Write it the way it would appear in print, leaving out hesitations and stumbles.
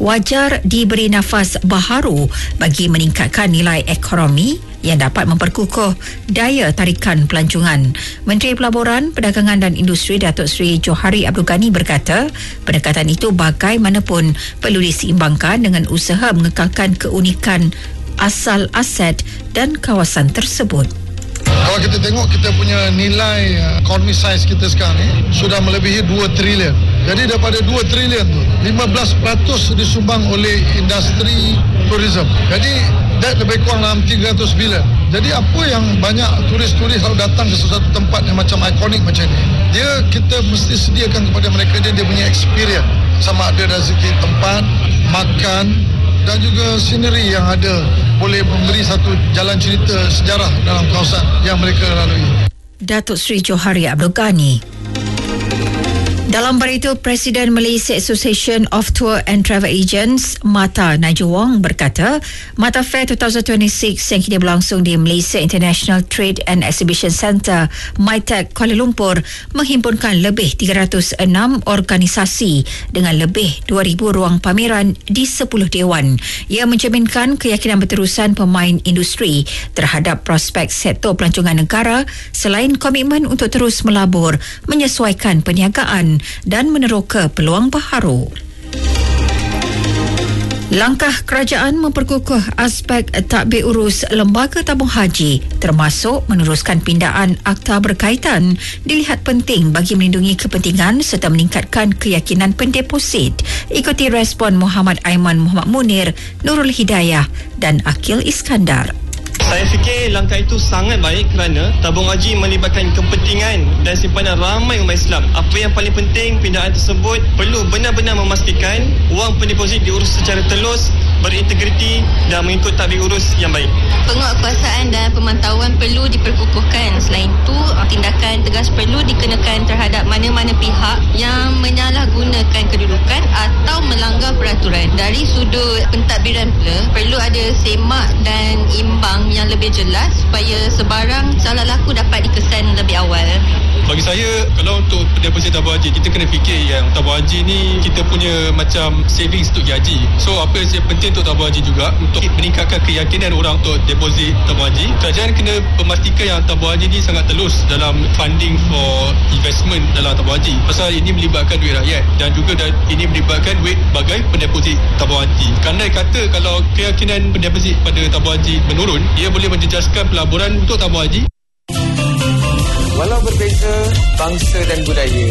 wajar diberi nafas baharu bagi meningkatkan nilai ekonomi yang dapat memperkukuh daya tarikan pelancongan. Menteri Pelaburan, Perdagangan dan Industri Datuk Seri Johari Abdul Ghani berkata, pendekatan itu bagaimanapun perlu diseimbangkan dengan usaha mengekalkan keunikan asal aset dan kawasan tersebut. Kalau kita tengok kita punya nilai economy size kita sekarang ni sudah melebihi 2 trilion. Jadi daripada 2 trilion tu 15% disumbang oleh industri tourism. Jadi that lebih kurang dalam 300 bilion. Jadi apa yang banyak turis-turis kalau datang ke sesuatu tempat yang macam ikonik macam ni, kita mesti sediakan kepada mereka dia punya experience, sama ada dari segi tempat, makan dan juga scenery yang ada, boleh memberi satu jalan cerita sejarah dalam kawasan yang mereka lalui. Datuk Seri Johari Abdul Ghani. Dalam berita, Presiden Malaysia Association of Tour and Travel Agents, MATA, Nigel Wong berkata, MATA Fair 2026 yang kini berlangsung di Malaysia International Trade and Exhibition Centre, MITEC, Kuala Lumpur, menghimpunkan lebih 306 organisasi dengan lebih 2,000 ruang pameran di 10 dewan. Ia mencerminkan keyakinan berterusan pemain industri terhadap prospek sektor pelancongan negara selain komitmen untuk terus melabur, menyesuaikan perniagaan dan meneroka peluang baharu. Langkah kerajaan memperkukuh aspek tadbir urus lembaga tabung haji termasuk meneruskan pindaan akta berkaitan dilihat penting bagi melindungi kepentingan serta meningkatkan keyakinan pendeposit. Ikuti respon Muhammad Aiman Muhammad Munir, Nurul Hidayah dan Akil Iskandar. Saya fikir langkah itu sangat baik kerana tabung haji melibatkan kepentingan dan simpanan ramai umat Islam. Apa yang paling penting, pindaan tersebut perlu benar-benar memastikan wang pendeposit diurus secara telus, berintegriti dan mengikut tadbir urus yang baik. Penguatkuasaan dan pemantauan perlu diperkukuhkan. Selain itu, tindakan tegas perlu dikenakan terhadap mana-mana pihak yang menyalahgunakan kedudukan atau melanggar peraturan. Dari sudut pentadbiran pula, perlu ada semak dan imbang yang lebih jelas supaya sebarang salah laku dapat dikesan lebih awal. Bagi saya, kalau untuk deposit tabung haji, kita kena fikir yang tabung haji ni kita punya macam savings untuk haji. So apa yang penting untuk tabung haji juga untuk meningkatkan keyakinan orang untuk deposit tabung haji. Kerajaan kena memastikan yang tabung haji ni sangat telus dalam funding for investment dalam tabung haji. Pasal ini melibatkan duit rakyat dan juga ini melibatkan duit bagai pendeposit tabung haji. Kerana kata kalau keyakinan pendeposit pada tabung haji menurun, ia boleh menjejaskan pelaburan untuk tabung haji. Walau berbeza bangsa dan budaya,